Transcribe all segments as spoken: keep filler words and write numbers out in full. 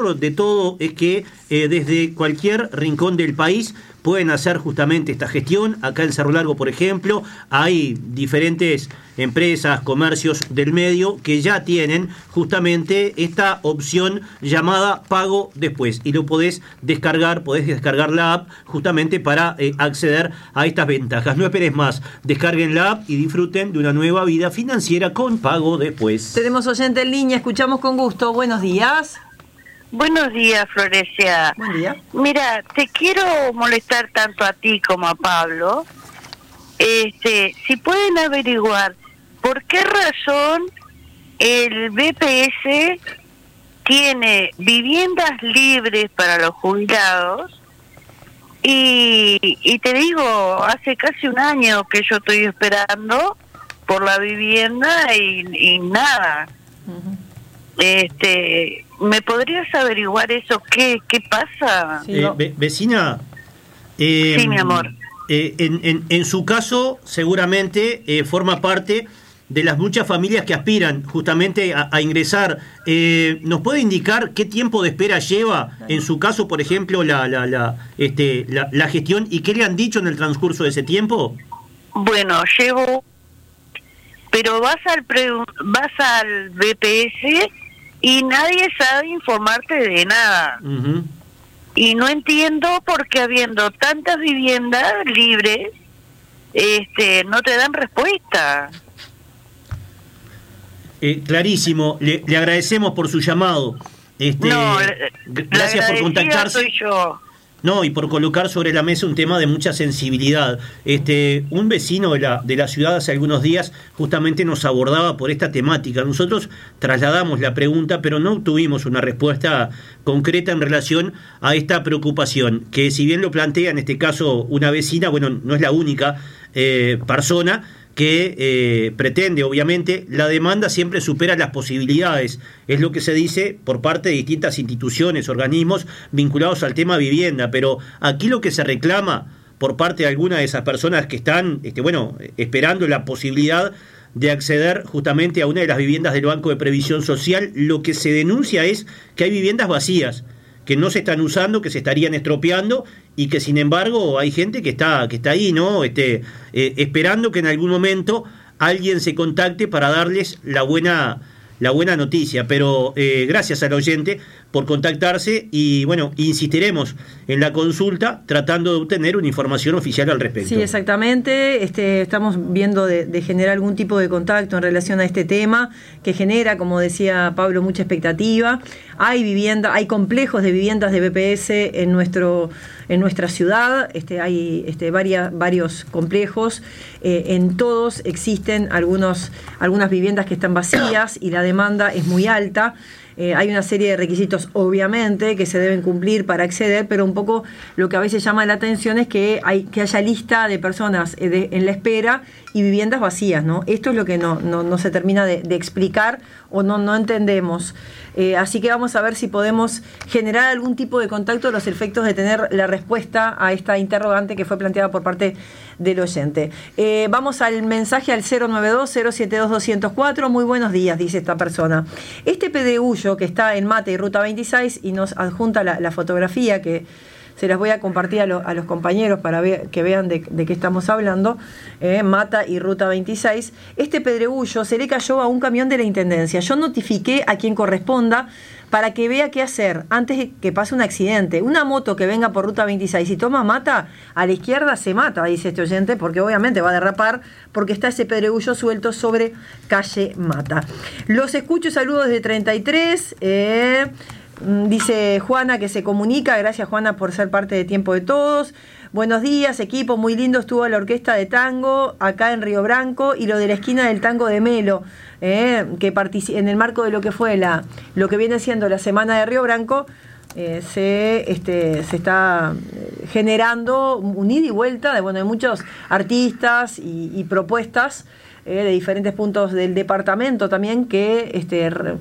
mejor de todo es que eh, desde cualquier rincón del país pueden hacer justamente esta gestión. Acá en Cerro Largo, por ejemplo, hay diferentes empresas, comercios del medio que ya tienen justamente esta opción llamada pago después, y lo podés descargar, podés descargar la app justamente para eh, acceder a estas ventajas. No esperes más, descarguen la app y disfruten de una nueva vida financiera con pago después. Tenemos oyente en línea, escuchamos con gusto. Buenos días. Buenos días, Florencia. Buen día. Mira, te quiero molestar tanto a ti como a Pablo. Este, si pueden averiguar por qué razón el B P S tiene viviendas libres para los jubilados, y, y te digo, hace casi un año que yo estoy esperando por la vivienda y, y nada. Uh-huh. Este, ¿me podrías averiguar eso? ¿Qué, qué pasa? Sí, eh, ve, vecina. Eh, sí, mi amor. Eh, en, en, en su caso, seguramente eh, forma parte de las muchas familias que aspiran justamente a, a ingresar. Eh, ¿Nos puede indicar qué tiempo de espera lleva, en su caso, por ejemplo, la, la, la, este, la, la gestión, y qué le han dicho en el transcurso de ese tiempo? Bueno, llevo, pero vas al pre, vas al B P S y nadie sabe informarte de nada. Uh-huh. Y no entiendo por qué, habiendo tantas viviendas libres, este, no te dan respuesta. Eh, clarísimo, le, le agradecemos por su llamado. Este, no, gracias por contactarse. Soy yo. No, y por colocar sobre la mesa un tema de mucha sensibilidad. Este, un vecino de la, de la ciudad hace algunos días justamente nos abordaba por esta temática. Nosotros trasladamos la pregunta, pero no obtuvimos una respuesta concreta en relación a esta preocupación, que si bien lo plantea en este caso una vecina, bueno, no es la única eh, persona que eh, pretende, obviamente, la demanda siempre supera las posibilidades, es lo que se dice por parte de distintas instituciones, organismos vinculados al tema vivienda, pero aquí lo que se reclama por parte de algunas de esas personas que están, este, bueno, esperando la posibilidad de acceder justamente a una de las viviendas del Banco de Previsión Social, lo que se denuncia es que hay viviendas vacías, que no se están usando, que se estarían estropeando, y que sin embargo hay gente que está que está ahí, ¿no? Este, eh, esperando que en algún momento alguien se contacte para darles la buena la buena noticia. Pero eh, gracias al oyente por contactarse, y bueno, insistiremos en la consulta tratando de obtener una información oficial al respecto. Sí, exactamente. Este, estamos viendo de, de generar algún tipo de contacto en relación a este tema, que genera, como decía Pablo, mucha expectativa. Hay vivienda, hay complejos de viviendas de B P S en nuestro en nuestra ciudad. Este, hay este, varias, varios complejos. Eh, en todos existen algunos algunas viviendas que están vacías y la demanda es muy alta. Eh, hay una serie de requisitos, obviamente, que se deben cumplir para acceder, pero un poco lo que a veces llama la atención es que hay que haya lista de personas de, en la espera y viviendas vacías, ¿no? Esto es lo que no, no, no se termina de, de explicar o no, no entendemos. Eh, así que vamos a ver si podemos generar algún tipo de contacto a los efectos de tener la respuesta a esta interrogante que fue planteada por parte del oyente. Eh, vamos al mensaje al cero nueve dos, cero siete dos, dos cero cuatro. Muy buenos días, dice esta persona. Este pedregullo que está en Mata y Ruta veintiséis, y nos adjunta la, la fotografía que se las voy a compartir a, lo, a los compañeros para ver, que vean de, de qué estamos hablando, eh, Mata y Ruta veintiséis. Este pedregullo se le cayó a un camión de la Intendencia. Yo notifiqué a quien corresponda para que vea qué hacer antes de que pase un accidente. Una moto que venga por Ruta veintiséis y toma Mata, a la izquierda se mata, dice este oyente, porque obviamente va a derrapar, porque está ese pedregullo suelto sobre calle Mata. Los escucho, saludos desde treinta y tres, eh... dice Juana que se comunica. Gracias, Juana, por ser parte de Tiempo de Todos. Buenos días, equipo, muy lindo estuvo la orquesta de tango acá en Río Branco, y lo de la esquina del tango de Melo, eh, que partici- en el marco de lo que fue la lo que viene siendo la Semana de Río Branco, eh, se este se está generando un ida y vuelta de bueno de muchos artistas y, y propuestas Eh, de diferentes puntos del departamento también, que este, re,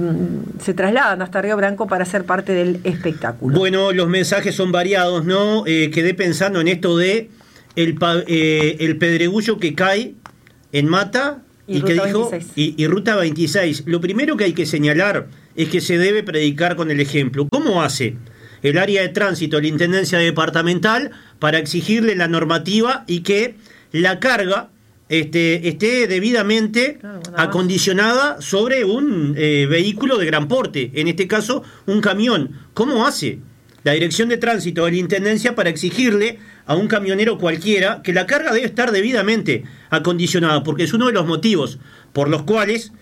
se trasladan hasta Río Branco para ser parte del espectáculo. Bueno, los mensajes son variados, ¿no? Eh, quedé pensando en esto de el, eh, el pedregullo que cae en Mata Y, y Ruta que dijo, veintiséis. Y, y Ruta veintiséis. Lo primero que hay que señalar es que se debe predicar con el ejemplo. ¿Cómo hace el área de tránsito de la Intendencia Departamental para exigirle la normativa y que la carga este, esté debidamente claro, acondicionada sobre un eh, vehículo de gran porte, en este caso un camión? ¿Cómo hace la Dirección de Tránsito de la Intendencia para exigirle a un camionero cualquiera que la carga debe estar debidamente acondicionada? Porque es uno de los motivos por los cuales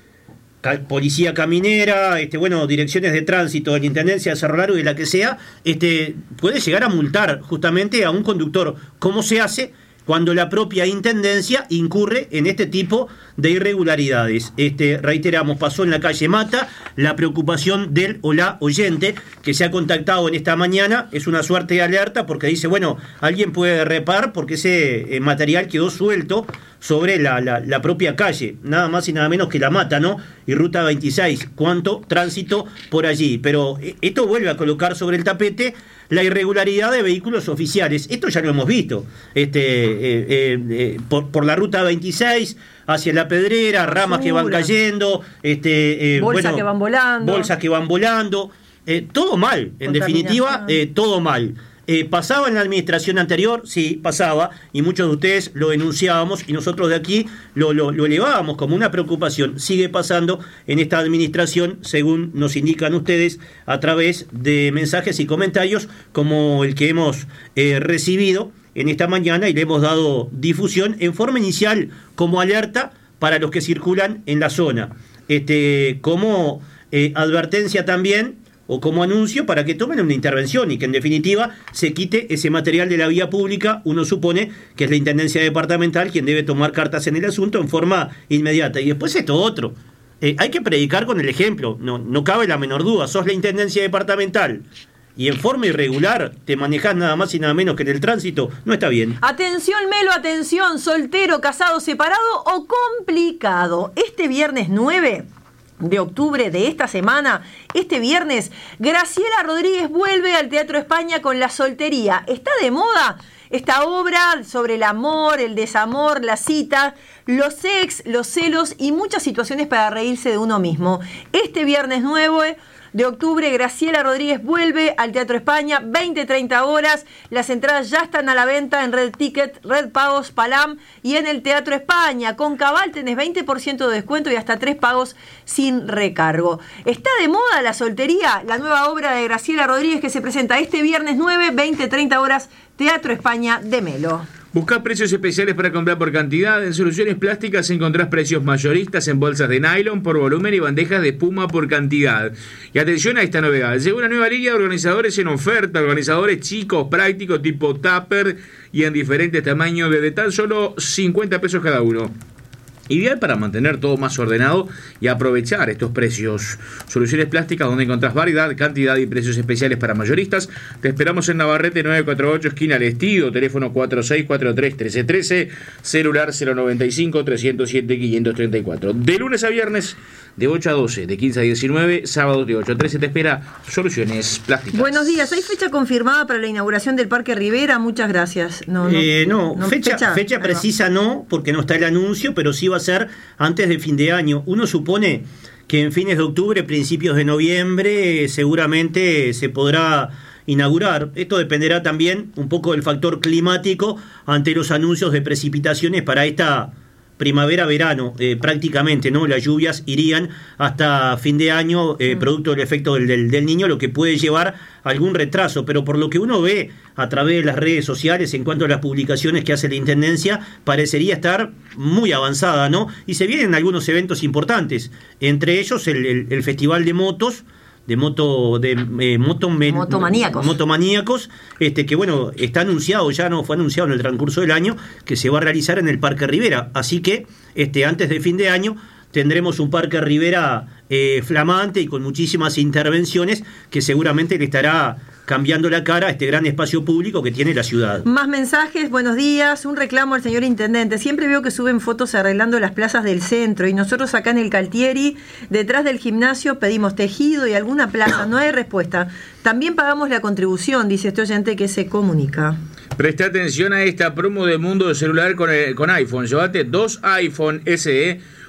Policía Caminera, este, bueno, direcciones de tránsito de la Intendencia de Cerro Largo y de la que sea, este, puede llegar a multar justamente a un conductor. ¿Cómo se hace? Cuando la propia Intendencia incurre en este tipo de irregularidades. Este, reiteramos, pasó en la calle Mata. La preocupación del o la oyente que se ha contactado en esta mañana es una suerte de alerta porque dice, bueno, alguien puede reparar porque ese eh, material quedó suelto sobre la, la, la propia calle, nada más y nada menos que la Mata, ¿no? Y Ruta veintiséis, cuánto tránsito por allí. Pero esto vuelve a colocar sobre el tapete la irregularidad de vehículos oficiales. Esto ya lo hemos visto. Este, eh, eh, eh, por, por la Ruta veintiséis, hacia La Pedrera, ramas Segura. que van cayendo, este, eh, bolsas bueno, que van volando. Bolsas que van volando. Eh, todo mal, en definitiva, eh, todo mal. Eh, ¿Pasaba en la administración anterior? Sí, pasaba, y muchos de ustedes lo denunciábamos y nosotros de aquí lo, lo, lo elevábamos como una preocupación. Sigue pasando en esta administración, según nos indican ustedes, a través de mensajes y comentarios como el que hemos eh, recibido en esta mañana y le hemos dado difusión en forma inicial como alerta para los que circulan en la zona, este, como eh, advertencia también, o como anuncio para que tomen una intervención y que en definitiva se quite ese material de la vía pública. Uno supone que es la Intendencia Departamental quien debe tomar cartas en el asunto en forma inmediata. Y después esto otro, eh, hay que predicar con el ejemplo, no, no cabe la menor duda. Sos la Intendencia Departamental y en forma irregular te manejás nada más y nada menos que en el tránsito, no está bien. Atención Melo, atención, soltero, casado, separado o complicado. Este viernes nueve de octubre de esta semana, este viernes, Graciela Rodríguez vuelve al Teatro España con La Soltería. ¿Está de moda esta obra sobre el amor, el desamor, la cita, los ex, los celos y muchas situaciones para reírse de uno mismo? Este viernes nueve de octubre, Graciela Rodríguez vuelve al Teatro España, veinte a treinta horas. Las entradas ya están a la venta en Red Ticket, Red Pagos, Palam y en el Teatro España. Con Cabal tenés veinte por ciento de descuento y hasta tres pagos sin recargo. ¿Está de moda La Soltería? La nueva obra de Graciela Rodríguez que se presenta este viernes nueve, veinte a treinta horas, Teatro España de Melo. Buscás precios especiales para comprar por cantidad. En Soluciones Plásticas encontrás precios mayoristas en bolsas de nylon por volumen y bandejas de espuma por cantidad. Y atención a esta novedad. Llegó una nueva línea de organizadores en oferta. Organizadores chicos, prácticos, tipo tupper y en diferentes tamaños desde tan solo cincuenta pesos cada uno. Ideal para mantener todo más ordenado y aprovechar estos precios. Soluciones Plásticas, donde encontrás variedad, cantidad y precios especiales para mayoristas. Te esperamos en Navarrete nueve cuatro ocho, esquina El Estío, teléfono cuatro seis cuatro tres, uno tres uno tres, celular cero noventa y cinco, trescientos siete, quinientos treinta y cuatro. De lunes a viernes, de ocho a doce, de quince a diecinueve, sábados de ocho a trece, te espera Soluciones Plásticas. Buenos días, ¿hay fecha confirmada para la inauguración del Parque Rivera? Muchas gracias. No, no, eh, no, no fecha, fecha, fecha precisa no, porque no está el anuncio, pero sí va a ser antes de fin de año. Uno supone que en fines de octubre, principios de noviembre, seguramente se podrá inaugurar. Esto dependerá también un poco del factor climático ante los anuncios de precipitaciones para esta primavera-verano, eh, prácticamente, ¿no? Las lluvias irían hasta fin de año, eh, mm. producto del efecto del, del, del niño, lo que puede llevar a algún retraso, pero por lo que uno ve a través de las redes sociales en cuanto a las publicaciones que hace la Intendencia, parecería estar muy avanzada, ¿no? Y se vienen algunos eventos importantes, entre ellos el, el, el Festival de Motos, de moto de eh, moto men, motomaníacos motomaníacos este que bueno está anunciado, ya no fue anunciado en el transcurso del año, que se va a realizar en el Parque Rivera, así que este antes de fin de año tendremos un Parque Rivera eh, flamante y con muchísimas intervenciones que seguramente le estará cambiando la cara a este gran espacio público que tiene la ciudad. Más mensajes, buenos días, un reclamo al señor intendente. Siempre veo que suben fotos arreglando las plazas del centro y nosotros acá en el Caltieri, detrás del gimnasio, pedimos tejido y alguna plaza, no hay respuesta. También pagamos la contribución, dice este oyente que se comunica. Presta atención a esta promo de Mundo Celular con, el, con iPhone. Llévate dos iPhone S E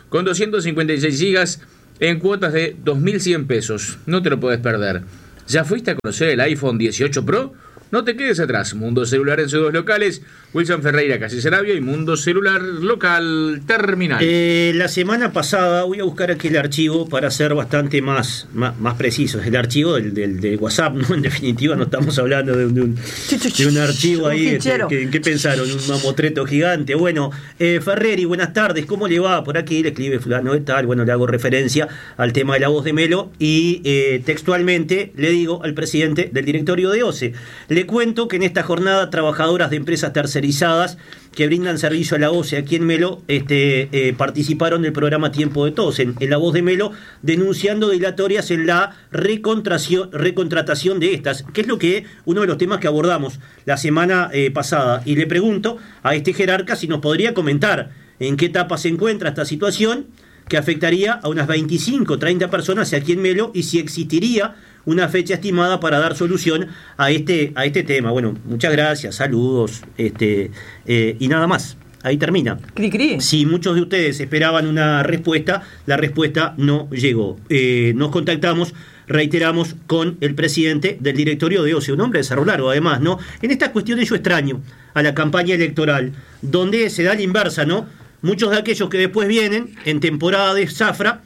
con doscientos cincuenta y seis gigas en cuotas de dos mil cien pesos. No te lo podés perder. ¿Ya fuiste a conocer el iPhone dieciocho Pro? No te quedes atrás. Mundo Celular en sus dos locales, Wilson Ferreira, Calle Sarabia, y Mundo Celular Local Terminal. Eh, la semana pasada, voy a buscar aquí el archivo para ser bastante más, más, más precisos. El archivo del, del, del WhatsApp, ¿no? En definitiva, no estamos hablando de un, de un, de un archivo ahí. Este, ¿qué, ¿Qué pensaron? Un mamotreto gigante. Bueno, eh, Ferreri, buenas tardes. ¿Cómo le va? Por aquí le escribe fulano de tal. Bueno, le hago referencia al tema de la voz de Melo y eh, textualmente le digo al presidente del directorio de O C E. Le cuento que en esta jornada trabajadoras de empresas tercerizadas que brindan servicio a la O C E aquí en Melo este, eh, participaron del programa Tiempo de Tos en, en La Voz de Melo, denunciando dilatorias en la recontratación de estas, que es lo que uno de los temas que abordamos la semana eh, pasada. Y le pregunto a este jerarca si nos podría comentar en qué etapa se encuentra esta situación que afectaría a unas veinticinco, treinta personas aquí en Melo y si existiría una fecha estimada para dar solución a este, a este tema. Bueno, muchas gracias, saludos, este eh, y nada más. Ahí termina. Cri, cri. Si muchos de ustedes esperaban una respuesta, la respuesta no llegó. Eh, nos contactamos, reiteramos, con el presidente del directorio de O C E, un hombre de Cerro Largo, además, ¿no? En estas cuestiones yo extraño a la campaña electoral, donde se da la inversa, ¿no? Muchos de aquellos que después vienen en temporada de zafra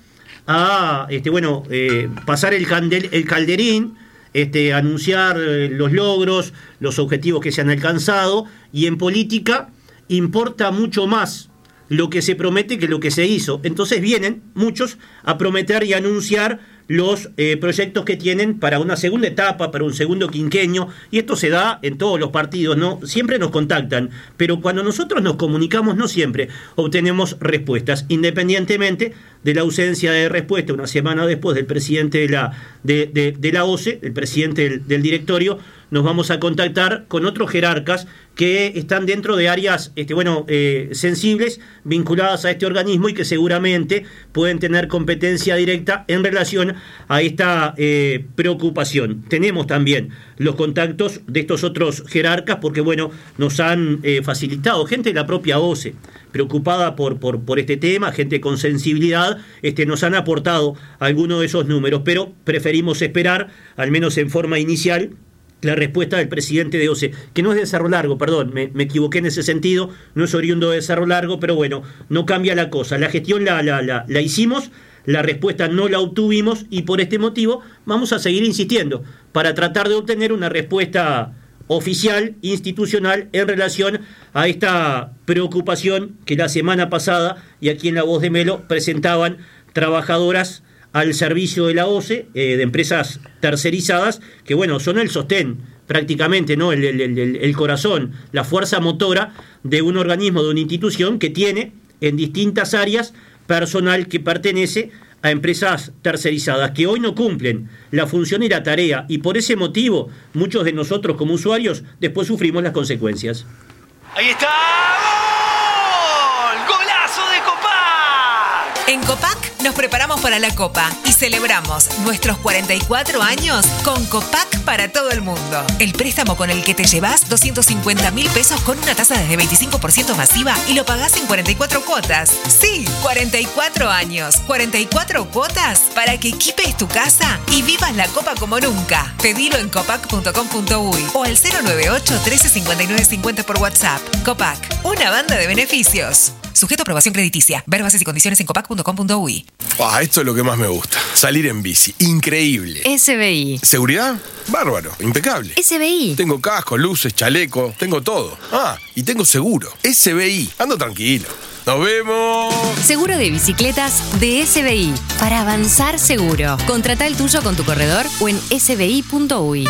a este, bueno, eh, pasar el, candel, el calderín, este, anunciar eh, los logros, los objetivos que se han alcanzado, y en política importa mucho más lo que se promete que lo que se hizo. Entonces vienen muchos a prometer y anunciar los eh, proyectos que tienen para una segunda etapa, para un segundo quinquenio, y esto se da en todos los partidos, ¿no? Siempre nos contactan, pero cuando nosotros nos comunicamos no siempre obtenemos respuestas, independientemente de la ausencia de respuesta una semana después del presidente de la, de, de, de la O C E, el presidente del, del directorio. Nos vamos a contactar con otros jerarcas que están dentro de áreas este, bueno, eh, sensibles vinculadas a este organismo y que seguramente pueden tener competencia directa en relación a esta eh, preocupación. Tenemos también los contactos de estos otros jerarcas porque bueno, nos han eh, facilitado gente de la propia O C E preocupada por, por, por este tema, gente con sensibilidad, este, nos han aportado algunos de esos números, pero preferimos esperar, al menos en forma inicial, la respuesta del presidente de O C E, que no es de Cerro Largo, perdón, me, me equivoqué en ese sentido, no es oriundo de Cerro Largo, pero bueno, no cambia la cosa. La gestión la, la, la, la hicimos, la respuesta no la obtuvimos y por este motivo vamos a seguir insistiendo para tratar de obtener una respuesta oficial, institucional, en relación a esta preocupación que la semana pasada y aquí en La Voz de Melo presentaban trabajadoras al servicio de la O C E, eh, de empresas tercerizadas, que bueno, son el sostén prácticamente, ¿no? El, el, el, el corazón, la fuerza motora de un organismo, de una institución que tiene en distintas áreas personal que pertenece a empresas tercerizadas, que hoy no cumplen la función y la tarea, y por ese motivo muchos de nosotros como usuarios después sufrimos las consecuencias. Ahí está. ¡Gol! ¡Golazo de Copac! En Copac nos preparamos para la Copa y celebramos nuestros cuarenta y cuatro años con Copac para todo el mundo. El préstamo con el que te llevas doscientos cincuenta mil pesos con una tasa desde veinticinco por ciento masiva y lo pagás en cuarenta y cuatro cuotas. Sí, cuarenta y cuatro años, cuarenta y cuatro cuotas para que equipes tu casa y vivas la Copa como nunca. Pedilo en copac punto com punto uy o al cero nueve ocho, trece, cincuenta y nueve, cincuenta por WhatsApp. Copac, una banda de beneficios. Sujeto a aprobación crediticia. Ver bases y condiciones en copac punto com punto uy. Ah, esto es lo que más me gusta. Salir en bici. Increíble. S B I. ¿Seguridad? Bárbaro. Impecable. S B I. Tengo casco, luces, chaleco. Tengo todo. Ah, y tengo seguro. S B I. Ando tranquilo. ¡Nos vemos! Seguro de bicicletas de S B I. Para avanzar seguro. Contrata el tuyo con tu corredor o en s b i punto uy.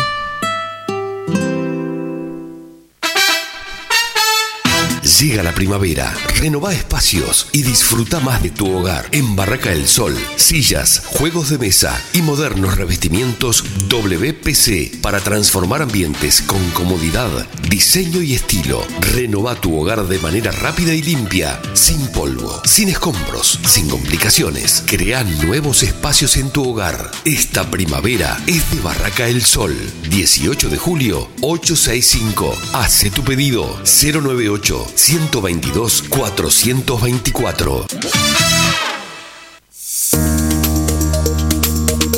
Llega la primavera, renová espacios y disfruta más de tu hogar. En Barraca del Sol, sillas, juegos de mesa y modernos revestimientos W P C para transformar ambientes con comodidad, diseño y estilo. Renová tu hogar de manera rápida y limpia, sin polvo, sin escombros, sin complicaciones. Crea nuevos espacios en tu hogar. Esta primavera es de Barraca del Sol. dieciocho de julio, ochocientos sesenta y cinco. Hace tu pedido cero nueve ocho, ciento veintidós, cuatrocientos veinticuatro.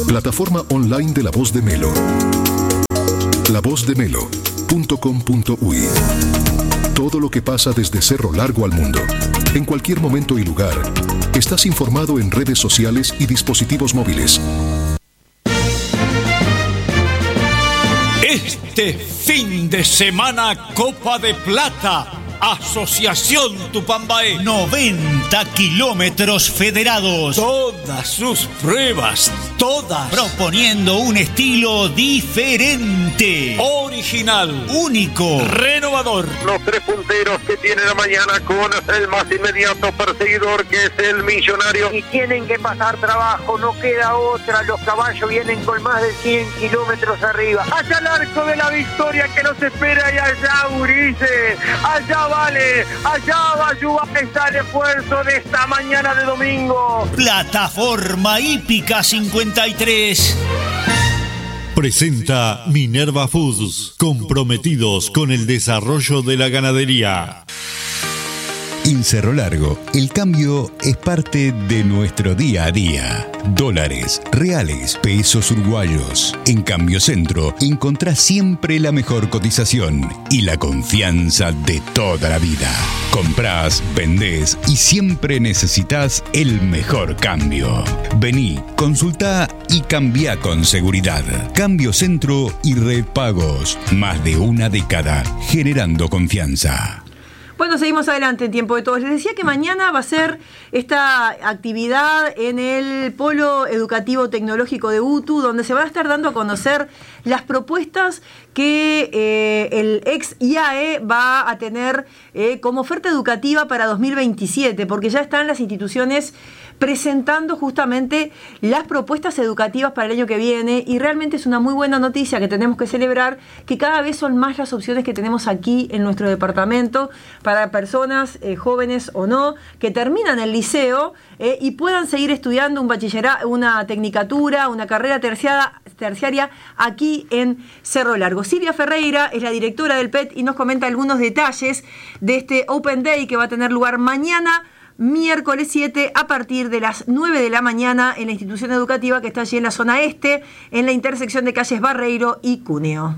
Plataforma online de La Voz de Melo. la voz de melo punto com punto uy. Todo lo que pasa desde Cerro Largo al mundo. En cualquier momento y lugar. Estás informado en redes sociales y dispositivos móviles. Este fin de semana, Copa de Plata. Asociación Tupambaé. noventa kilómetros federados. Todas sus pruebas, todas. Proponiendo un estilo diferente. Original, único, renovador. Los tres punteros que tiene la mañana con el más inmediato perseguidor que es el Millonario. Y tienen que pasar trabajo, no queda otra. Los caballos vienen con más de cien kilómetros arriba. Allá el arco de la victoria que nos espera y allá Urice. Allá vale, allá va a estar el esfuerzo de esta mañana de domingo. Plataforma Hípica cincuenta y tres. Presenta Minerva Foods, comprometidos con el desarrollo de la ganadería. En Cerro Largo, el cambio es parte de nuestro día a día. Dólares, reales, pesos uruguayos. En Cambio Centro, encontrás siempre la mejor cotización y la confianza de toda la vida. Comprás, vendés y siempre necesitas el mejor cambio. Vení, consultá y cambia con seguridad. Cambio Centro y Red Pagos. Más de una década generando confianza. Bueno, seguimos adelante en Tiempo de Todos. Les decía que mañana va a ser esta actividad en el Polo Educativo Tecnológico de U T U, donde se va a estar dando a conocer las propuestas que eh, el ex I A E va a tener eh, como oferta educativa para dos mil veintisiete, porque ya están las instituciones presentando justamente las propuestas educativas para el año que viene, y realmente es una muy buena noticia que tenemos que celebrar, que cada vez son más las opciones que tenemos aquí en nuestro departamento para personas eh, jóvenes o no, que terminan el liceo eh, y puedan seguir estudiando un bachillerato, una tecnicatura, una carrera terciaria, terciaria aquí en Cerro Largo. Silvia Ferreira es la directora del P E T y nos comenta algunos detalles de este Open Day que va a tener lugar mañana, miércoles siete, a partir de las nueve de la mañana en la institución educativa que está allí en la zona este, en la intersección de calles Barreiro y Cúneo.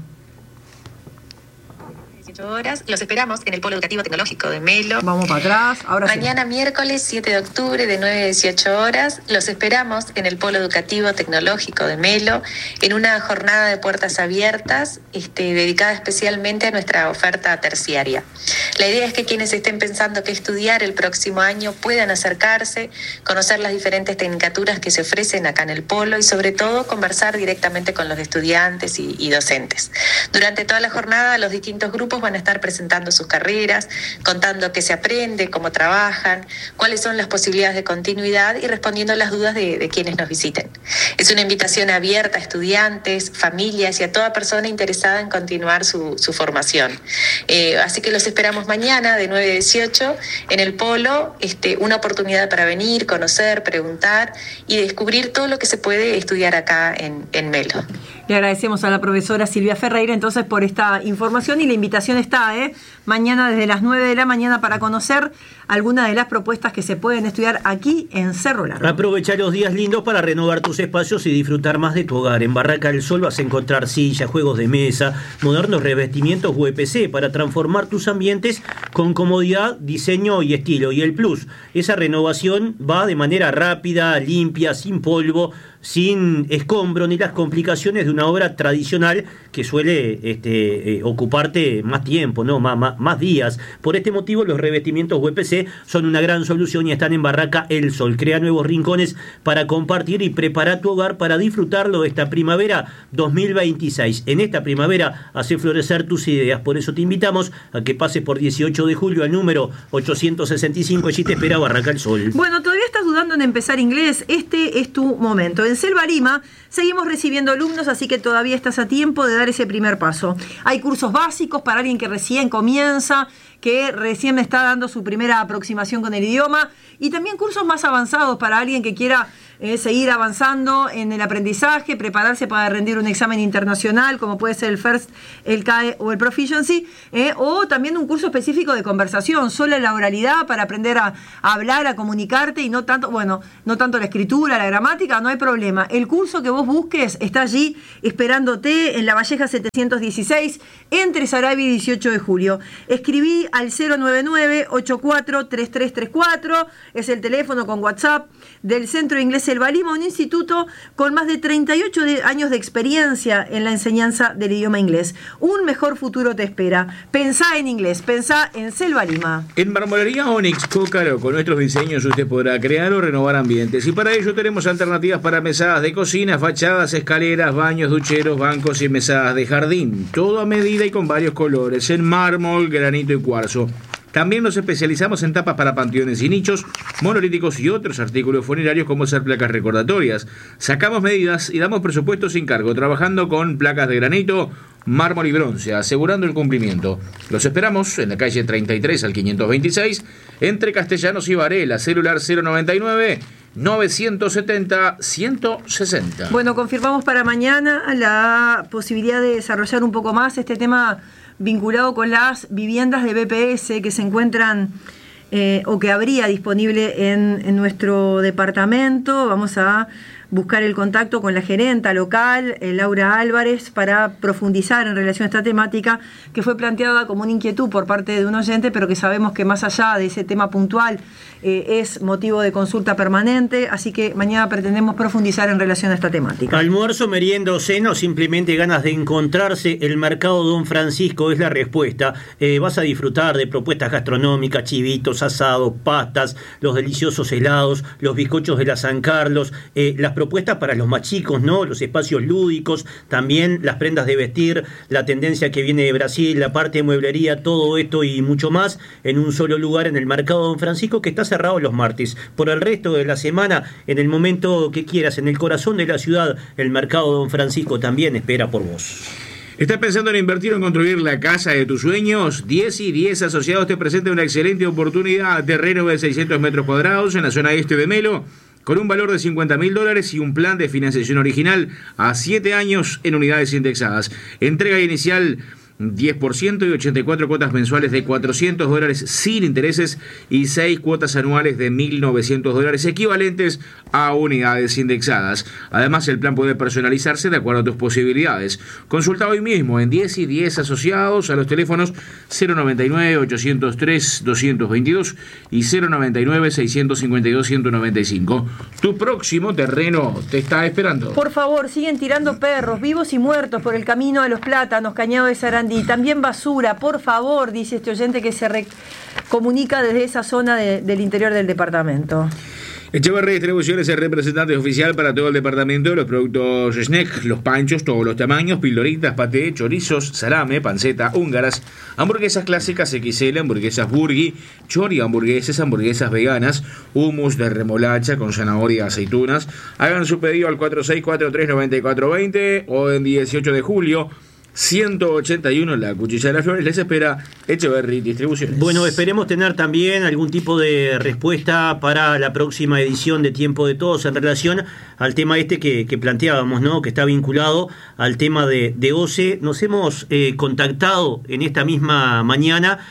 Horas. Los esperamos en el Polo Educativo Tecnológico de Melo. Vamos para atrás. Ahora Mañana sí. Miércoles siete de octubre de nueve a dieciocho horas. Los esperamos en el Polo Educativo Tecnológico de Melo en una jornada de puertas abiertas este, dedicada especialmente a nuestra oferta terciaria. La idea es que quienes estén pensando qué estudiar el próximo año puedan acercarse, conocer las diferentes tecnicaturas que se ofrecen acá en el Polo y sobre todo conversar directamente con los estudiantes y, y docentes. Durante toda la jornada los distintos grupos van a estar presentando sus carreras, contando qué se aprende, cómo trabajan, cuáles son las posibilidades de continuidad y respondiendo a las dudas de, de quienes nos visiten. Es una invitación abierta a estudiantes, familias y a toda persona interesada en continuar su, su formación. Eh, así que los esperamos mañana de nueve a dieciocho en el Polo, este, una oportunidad para venir, conocer, preguntar y descubrir todo lo que se puede estudiar acá en, en Melo. Le agradecemos a la profesora Silvia Ferreira entonces por esta información, y la invitación está ¿eh? mañana desde las nueve de la mañana para conocer algunas de las propuestas que se pueden estudiar aquí en Cerro Largo. Aprovecha los días lindos para renovar tus espacios y disfrutar más de tu hogar. En Barraca del Sol vas a encontrar sillas, juegos de mesa, modernos revestimientos U P C para transformar tus ambientes con comodidad, diseño y estilo. Y el plus, esa renovación va de manera rápida, limpia, sin polvo, sin escombro ni las complicaciones de una obra tradicional que suele este, eh, ocuparte más tiempo, ¿no? Más, más, más días. Por este motivo los revestimientos U P C son una gran solución y están en Barraca El Sol. Crea nuevos rincones para compartir y prepara tu hogar para disfrutarlo esta primavera dos mil veintiséis. En esta primavera hace florecer tus ideas, por eso te invitamos a que pases por dieciocho de julio al número ochocientos sesenta y cinco, allí te espera Barraca El Sol. Bueno, todavía estás dudando en empezar inglés, este es tu momento. En Selva Lima seguimos recibiendo alumnos, así que todavía estás a tiempo de dar ese primer paso. Hay cursos básicos para alguien que recién comienza, que recién está dando su primera aproximación con el idioma, y también cursos más avanzados para alguien que quiera eh, seguir avanzando en el aprendizaje, prepararse para rendir un examen internacional, como puede ser el FIRST, el C A E o el Proficiency, eh, o también un curso específico de conversación, solo la oralidad para aprender a, a hablar, a comunicarte, y no tanto, bueno, no tanto la escritura, la gramática, no hay problema. El curso que vos busques está allí esperándote en La Valleja setecientos dieciséis, entre Sarabia y dieciocho de julio. Escribí al cero nueve nueve, ocho cuatro tres tres tres cuatro, es el teléfono con WhatsApp del Centro de Inglés Selva Lima, un instituto con más de treinta y ocho de, años de experiencia en la enseñanza del idioma inglés. Un mejor futuro te espera. Pensá en inglés, pensá en Selva Lima. En Marmolería Onyx Cócaro, con nuestros diseños usted podrá crear o renovar ambientes, y para ello tenemos alternativas para mesadas de cocina, fachadas, escaleras, baños, ducheros, bancos y mesadas de jardín, todo a medida y con varios colores, en mármol, granito y cuarzo. También nos especializamos en tapas para panteones y nichos, monolíticos y otros artículos funerarios, como ser placas recordatorias. Sacamos medidas y damos presupuesto sin cargo, trabajando con placas de granito, mármol y bronce, asegurando el cumplimiento. Los esperamos en la calle treinta y tres al quinientos veintiséis, entre Castellanos y Varela, celular cero noventa y nueve, novecientos setenta, ciento sesenta. Bueno, confirmamos para mañana la posibilidad de desarrollar un poco más este tema vinculado con las viviendas de B P S que se encuentran eh, o que habría disponible en, en nuestro departamento. Vamos a buscar el contacto con la gerenta local, eh, Laura Álvarez, para profundizar en relación a esta temática que fue planteada como una inquietud por parte de un oyente, pero que sabemos que más allá de ese tema puntual eh, es motivo de consulta permanente, así que mañana pretendemos profundizar en relación a esta temática. Almuerzo, merienda o cena, o simplemente ganas de encontrarse, el Mercado Don Francisco es la respuesta. Eh, vas a disfrutar de propuestas gastronómicas, chivitos, asados, pastas, los deliciosos helados, los bizcochos de la San Carlos, eh, las propuestas para los más chicos, ¿no? Los espacios lúdicos, también las prendas de vestir, la tendencia que viene de Brasil, la parte de mueblería, todo esto y mucho más en un solo lugar en el Mercado Don Francisco, que está cerrado los martes. Por el resto de la semana, en el momento que quieras, en el corazón de la ciudad, el Mercado Don Francisco también espera por vos. ¿Estás pensando en invertir o en construir la casa de tus sueños? diez y diez Asociados te presenta una excelente oportunidad. Terreno de seiscientos metros cuadrados en la zona este de Melo, con un valor de cincuenta mil dólares y un plan de financiación original a siete años en unidades indexadas. Entrega inicial diez por ciento y ochenta y cuatro cuotas mensuales de cuatrocientos dólares sin intereses y seis cuotas anuales de mil novecientos dólares equivalentes a unidades indexadas. Además, el plan puede personalizarse de acuerdo a tus posibilidades. Consulta hoy mismo en diez y diez Asociados a los teléfonos cero noventa y nueve, ochocientos tres, doscientos veintidós y cero noventa y nueve, seiscientos cincuenta y dos, ciento noventa y cinco. Tu próximo terreno te está esperando. Por favor, siguen tirando perros vivos y muertos por el camino a Los Plátanos, Cañado de Sarandí. Y también basura, por favor, dice este oyente que se comunica desde esa zona de, del interior del departamento. Echeverría Distribución es el representante oficial para todo el departamento de los productos snack, los panchos, todos los tamaños, pildoritas, paté, chorizos, salame, panceta, húngaras, hamburguesas clásicas equis ele, hamburguesas burgui, chori, hamburguesas, hamburguesas veganas, hummus de remolacha con zanahoria y aceitunas. Hagan su pedido al cuatro seis cuatro tres, nueve cuatro dos cero o en dieciocho de julio. ciento ochenta y uno La Cuchilla de las Flores les espera Echeverría Distribuciones. Bueno, esperemos tener también algún tipo de respuesta para la próxima edición de Tiempo de Todos en relación al tema este que, que planteábamos, ¿no? Que está vinculado al tema de, de O C E. Nos hemos eh, contactado en esta misma mañana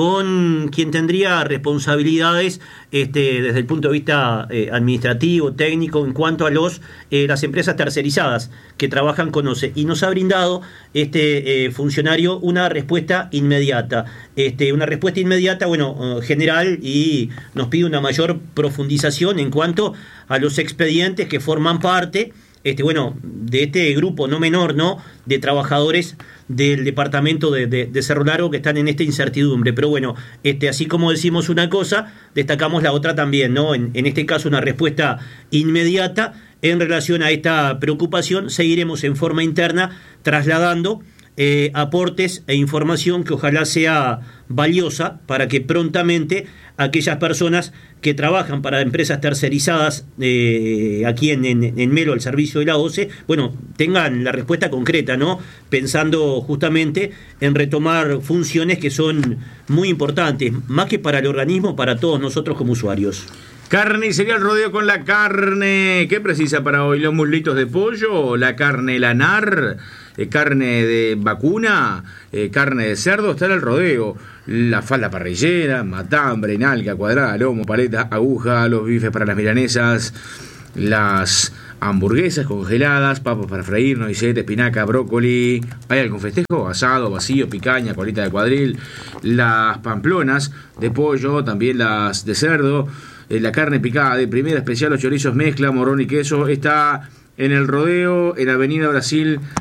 con quien tendría responsabilidades este, desde el punto de vista eh, administrativo, técnico, en cuanto a los eh, las empresas tercerizadas que trabajan con O C E. Y nos ha brindado este eh, funcionario una respuesta inmediata. Este, una respuesta inmediata, bueno, general, y nos pide una mayor profundización en cuanto a los expedientes que forman parte Este, bueno, de este grupo no menor, ¿no?, de trabajadores del departamento de, de, de Cerro Largo que están en esta incertidumbre. Pero bueno, este, así como decimos una cosa, destacamos la otra también, ¿no? En, en este caso, una respuesta inmediata en relación a esta preocupación. Seguiremos en forma interna trasladando eh, aportes e información que ojalá sea valiosa para que prontamente aquellas personas que trabajan para empresas tercerizadas eh, aquí en, en, en Melo, al servicio de la O C E, bueno, tengan la respuesta concreta, ¿no? Pensando justamente en retomar funciones que son muy importantes, más que para el organismo, para todos nosotros como usuarios. Carnicería El Rodeo con la carne. ¿Qué precisa para hoy? ¿Los muslitos de pollo? ¿La carne lanar? Eh, ¿Carne de vacuna? Eh, ¿Carne de cerdo? Está en El Rodeo. La falda parrillera, matambre, nalga, cuadrada, lomo, paleta, aguja, los bifes para las milanesas, las hamburguesas congeladas, papas para freír, noisette, espinaca, brócoli. ¿Hay algún festejo? Asado, vacío, picaña, colita de cuadril. Las pamplonas de pollo, también las de cerdo. La carne picada de primera especial, los chorizos mezcla, morrón y queso. Está en El Rodeo, en Avenida Brasil